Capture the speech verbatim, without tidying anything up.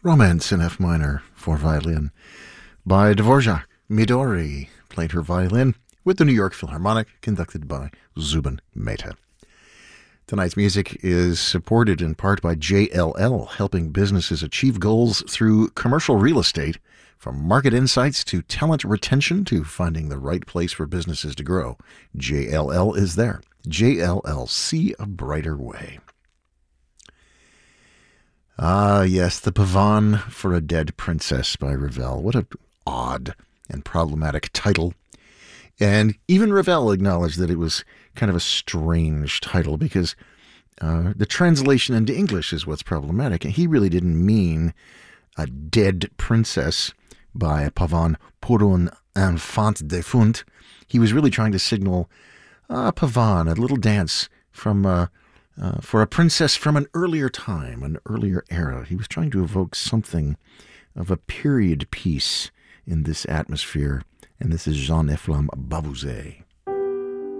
Romance in F minor for violin by Dvorak. Midori played her violin with the New York Philharmonic, conducted by Zubin Mehta. Tonight's music is supported in part by J L L, helping businesses achieve goals through commercial real estate, from market insights to talent retention to finding the right place for businesses to grow. J L L is there. J L L, see a brighter way. Ah, yes, The Pavane for a Dead Princess by Ravel. What an odd and problematic title. And even Ravel acknowledged that it was kind of a strange title because uh, the translation into English is what's problematic. And he really didn't mean a dead princess by a pavane pour un enfant défunt. He was really trying to signal a pavane, a little dance from uh, uh, for a princess from an earlier time, an earlier era. He was trying to evoke something of a period piece in this atmosphere. And this is Jean-Efflam Bavouzet.